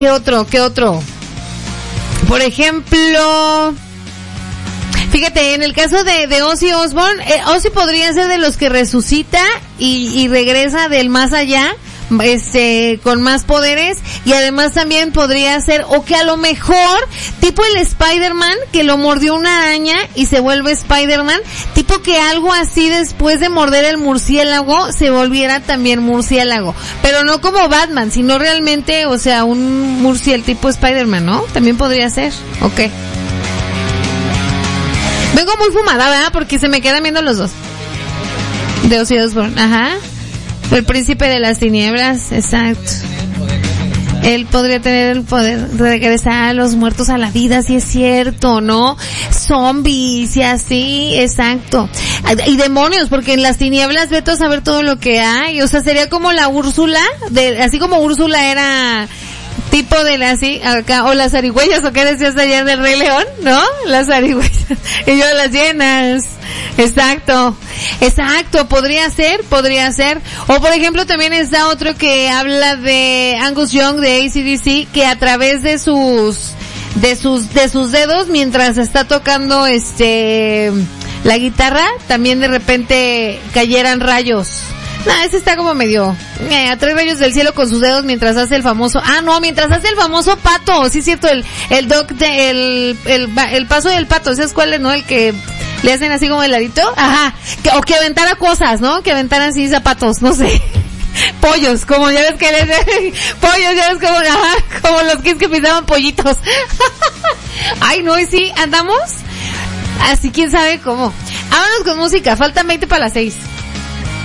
¿Qué otro? Por ejemplo, fíjate, en el caso de Ozzy Osbourne, Ozzy podría ser de los que resucita y regresa del más allá, con más poderes, y además también podría ser, o que a lo mejor, tipo el Spider-Man, que lo mordió una araña y se vuelve Spider-Man, tipo que algo así después de morder el murciélago, se volviera también murciélago, pero no como Batman, sino realmente, o sea, un murciélago tipo Spider-Man, ¿no? También podría ser, ok. Vengo muy fumada, ¿verdad? Porque se me quedan viendo los dos. De Ozzy Osbourne, ajá. El príncipe de las tinieblas, exacto. Él podría tener el poder de regresar a los muertos a la vida, si es cierto, ¿no? Zombies y así, exacto. Y demonios, porque en las tinieblas vete a saber todo lo que hay. O sea, sería como la Úrsula, así como Úrsula era tipo de la así, acá, o las zarigüeyas, o qué decías ayer del Rey León, ¿no? Las zarigüeyas. Y yo las llenas. Exacto, podría ser. O por ejemplo también está otro que habla de Angus Young de AC/DC, que a través de sus dedos, mientras está tocando la guitarra, también de repente cayeran rayos. Ese está como medio, atrae rayos del cielo con sus dedos mientras hace el famoso, mientras hace el famoso pato, sí es cierto, el paso del pato, ¿sabes cuál es, no? El que le hacen así como el ladito, ajá, o que aventara cosas, ¿no? Que aventaran así zapatos, no sé. Pollos, como ya ves que pollos, ya ves como, ajá, como los kids que pisaban pollitos. Ay, no, y sí, andamos así, quién sabe cómo. Vámonos con música, faltan 20 para las 6.